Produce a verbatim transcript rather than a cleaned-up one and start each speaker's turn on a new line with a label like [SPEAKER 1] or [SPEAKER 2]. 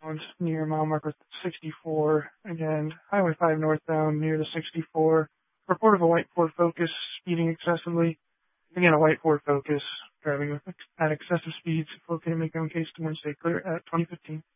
[SPEAKER 1] near mile marker sixty-four. Again, Highway five northbound near the sixty-four. Report of a white Ford Focus speeding excessively. Again, a white Ford Focus driving at excessive speeds. Located in Macon Case to Wednesday clear at twenty fifteen.